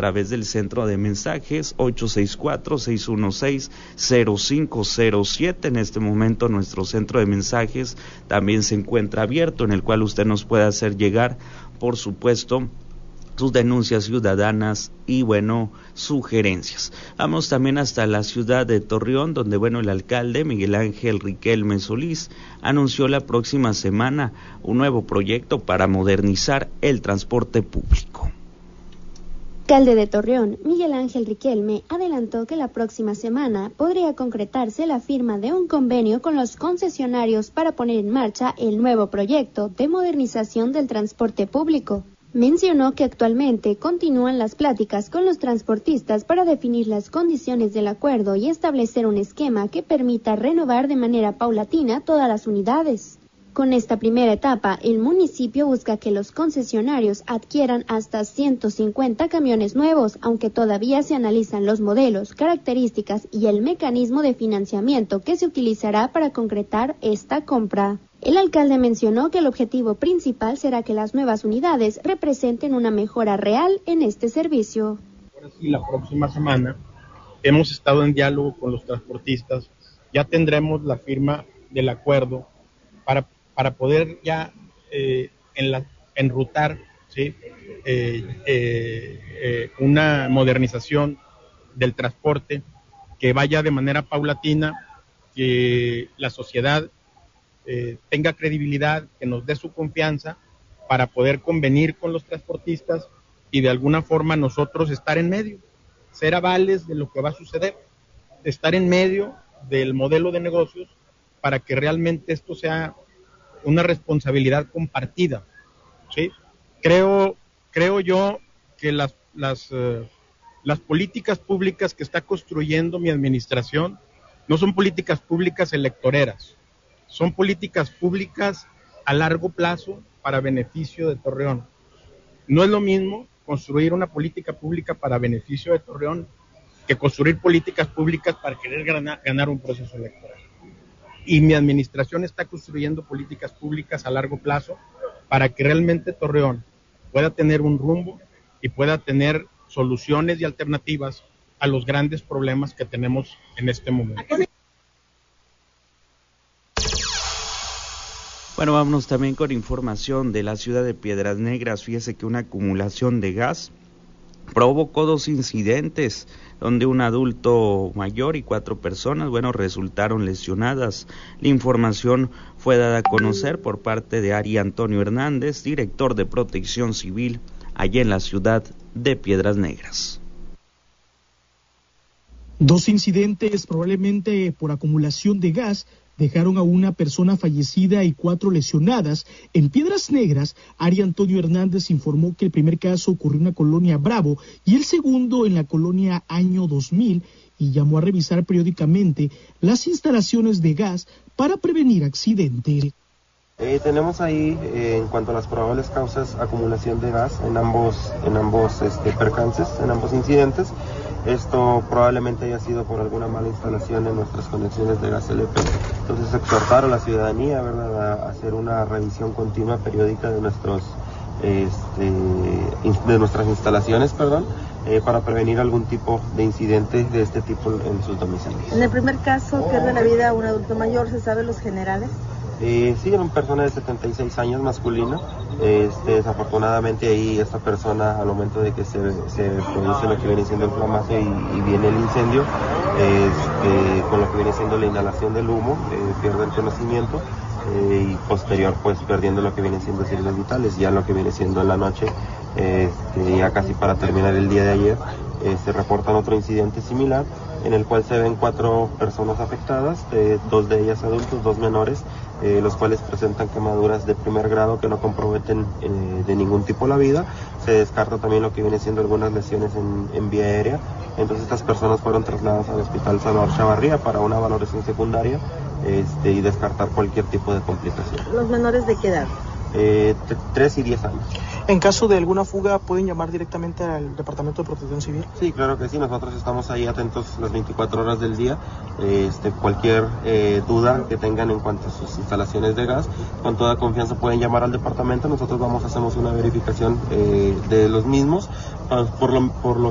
través del centro de mensajes 864-616-0507. En este momento nuestro centro de mensajes también se encuentra abierto, en el cual usted nos puede hacer llegar, por supuesto, sus denuncias ciudadanas y, sugerencias. Vamos también hasta la ciudad de Torreón, donde, el alcalde Miguel Ángel Riquelme Solís anunció la próxima semana un nuevo proyecto para modernizar el transporte público. El alcalde de Torreón, Miguel Ángel Riquelme, adelantó que la próxima semana podría concretarse la firma de un convenio con los concesionarios para poner en marcha el nuevo proyecto de modernización del transporte público. Mencionó que actualmente continúan las pláticas con los transportistas para definir las condiciones del acuerdo y establecer un esquema que permita renovar de manera paulatina todas las unidades. Con esta primera etapa, el municipio busca que los concesionarios adquieran hasta 150 camiones nuevos, aunque todavía se analizan los modelos, características y el mecanismo de financiamiento que se utilizará para concretar esta compra. El alcalde mencionó que el objetivo principal será que las nuevas unidades representen una mejora real en este servicio. Ahora sí, la próxima semana hemos estado en diálogo con los transportistas, ya tendremos la firma del acuerdo para poder ya enrutar, ¿sí? Una modernización del transporte que vaya de manera paulatina, que la sociedad tenga credibilidad, que nos dé su confianza para poder convenir con los transportistas y de alguna forma nosotros estar en medio, ser avales de lo que va a suceder, estar en medio del modelo de negocios para que realmente esto sea una responsabilidad compartida, ¿sí? Creo yo que las políticas públicas que está construyendo mi administración no son políticas públicas electoreras, son políticas públicas a largo plazo para beneficio de Torreón. No es lo mismo construir una política pública para beneficio de Torreón que construir políticas públicas para querer ganar un proceso electoral. Y mi administración está construyendo políticas públicas a largo plazo para que realmente Torreón pueda tener un rumbo y pueda tener soluciones y alternativas a los grandes problemas que tenemos en este momento. Vámonos también con información de la ciudad de Piedras Negras. Fíjese que una acumulación de gas provocó 2 incidentes donde un adulto mayor y 4 personas, resultaron lesionadas. La información fue dada a conocer por parte de Ari Antonio Hernández, director de Protección Civil, allá en la ciudad de Piedras Negras. 2 incidentes, probablemente por acumulación de gas, dejaron a una persona fallecida y 4 lesionadas. En Piedras Negras, Ari Antonio Hernández informó que el primer caso ocurrió en la colonia Bravo y el segundo en la colonia Año 2000, y llamó a revisar periódicamente las instalaciones de gas para prevenir accidentes. Tenemos ahí, en cuanto a las probables causas, acumulación de gas en ambos percances, en ambos incidentes. Esto probablemente haya sido por alguna mala instalación en nuestras conexiones de gas LP. Entonces exhortar a la ciudadanía, ¿verdad?, a hacer una revisión continua periódica de nuestras instalaciones, para prevenir algún tipo de incidente de este tipo en sus domicilios. En el primer caso, pierde la vida un adulto mayor, ¿se sabe los generales? Sí, era una persona de 76 años, masculina. Desafortunadamente ahí esta persona, al momento de que se produce lo que viene siendo el flamazo y viene el incendio, con lo que viene siendo la inhalación del humo, pierde el conocimiento y posterior pues perdiendo lo que viene siendo signos vitales. Ya lo que viene siendo en la noche, ya casi para terminar el día de ayer, se reportan otro incidente similar en el cual se ven 4 personas afectadas, 2 de ellas adultos, 2 menores, los cuales presentan quemaduras de primer grado que no comprometen de ningún tipo la vida. Se descarta también lo que viene siendo algunas lesiones en vía aérea. Entonces estas personas fueron trasladadas al Hospital Salvador Chavarría para una valoración secundaria y descartar cualquier tipo de complicación. ¿Los menores de qué edad? 3 y 10 años. En caso de alguna fuga, ¿pueden llamar directamente al Departamento de Protección Civil? Sí, claro que sí, nosotros estamos ahí atentos las 24 horas del día. Cualquier duda que tengan en cuanto a sus instalaciones de gas, con toda confianza pueden llamar al departamento. Nosotros hacemos una verificación de los mismos, por lo